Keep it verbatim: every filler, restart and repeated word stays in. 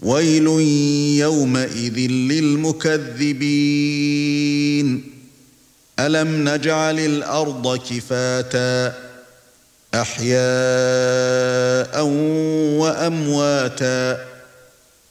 وَيْلٌ يَوْمَئِذٍ لِلْمُكَذِّبِينَ أَلَمْ نَجْعَلِ الْأَرْضَ كِفَاتًا أَحْيَاءً وَأَمْوَاتًا